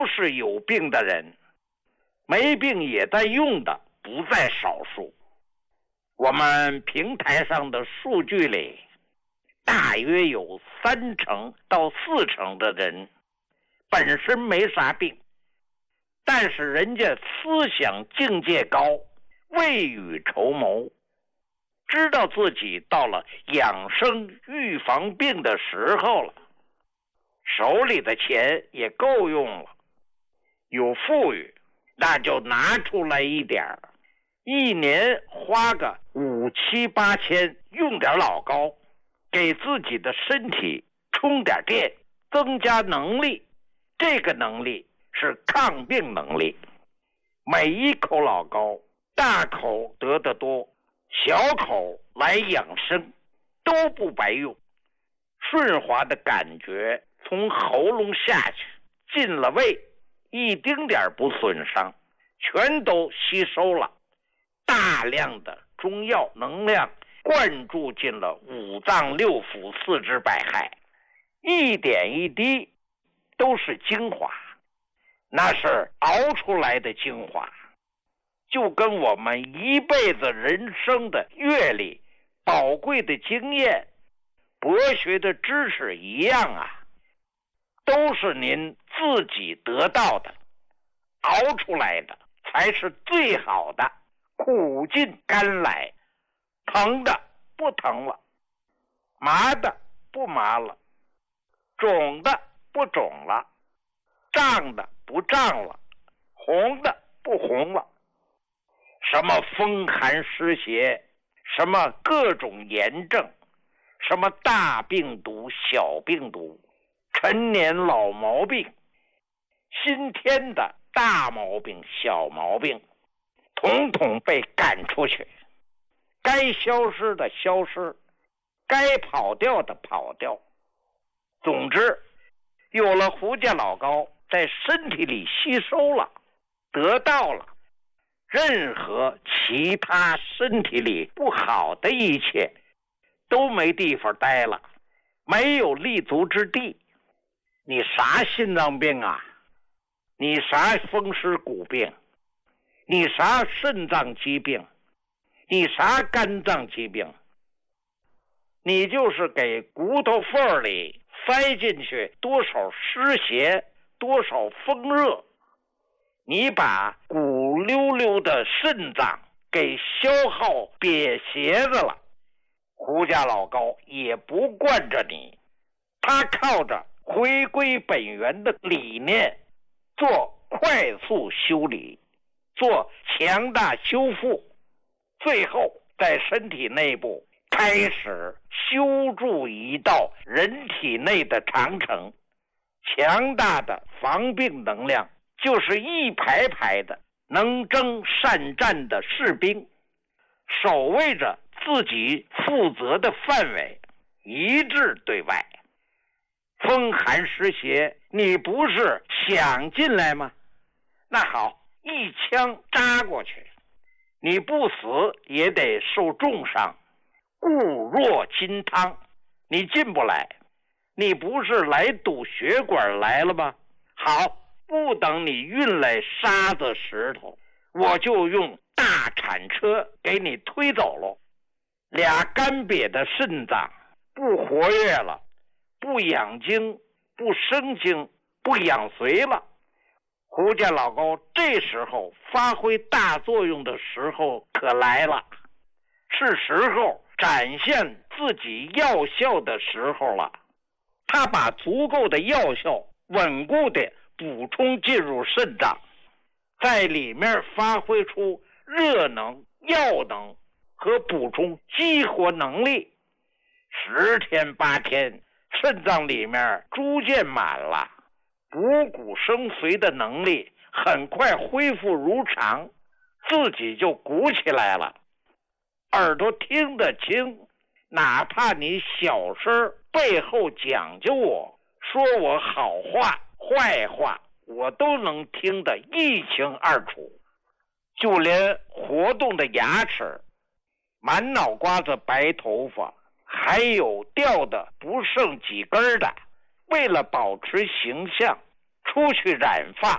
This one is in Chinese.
是有病的人，没病也在用的不在少数。我们平台上的数据里，大约有30%到40%的人本身没啥病，但是人家思想境界高，未雨绸缪，知道自己到了养生预防病的时候了，手里的钱也够用了，有富裕那就拿出来一点儿，一年花个5、7、8千，用点老高，给自己的身体充点电，增加能力。这个能力是抗病能力。每一口老高，大口得的多，小口来养生，都不白用。顺滑的感觉从喉咙下去，进了胃，一丁点不损伤，全都吸收了。大量的中药能量灌注进了五脏六腑四肢百骸，一点一滴都是精华，那是熬出来的精华，就跟我们一辈子人生的阅历、宝贵的经验、博学的知识一样啊，都是您自己得到的，熬出来的才是最好的，苦尽甘来，疼的不疼了，麻的不麻了，肿的不肿了，胀的不胀了，红的不红了。什么风寒湿邪，什么各种炎症，什么大病毒小病毒，陈年老毛病，新添的大毛病小毛病，统统被赶出去，该消失的消失，该跑掉的跑掉。总之，有了胡家老高在身体里吸收了，得到了，任何其他身体里不好的一切都没地方待了，没有立足之地。你啥心脏病啊，你啥风湿骨病，你啥肾脏疾病，你啥肝脏疾病，你就是给骨头缝里塞进去多少湿邪，多少风热，你把骨溜溜的肾脏给消耗瘪斜子了，胡家老高也不惯着你，他靠着回归本源的理念做快速修理，做强大修复，最后在身体内部开始修筑一道人体内的长城，强大的防病能量，就是一排排的能征善战的士兵，守卫着自己负责的范围，一致对外。风寒湿邪，你不是想进来吗？那好，一枪扎过去，你不死也得受重伤，固若金汤，你进不来。你不是来堵血管来了吗？好，不等你运来沙子石头，我就用大铲车给你推走了。俩干瘪的肾脏不活跃了，不养精，不生精，不养髓了。胡家老高这时候发挥大作用的时候可来了，是时候展现自己药效的时候了。他把足够的药效稳固地补充进入肾脏，在里面发挥出热能、药能和补充激活能力。10天8天，肾脏里面逐渐满了，补骨生髓的能力很快恢复如常，自己就鼓起来了。耳朵听得清，哪怕你小声背后讲究我，说我好话坏话，我都能听得一清二楚。就连活动的牙齿，满脑瓜子白头发，还有掉的不剩几根的，为了保持形象出去染发，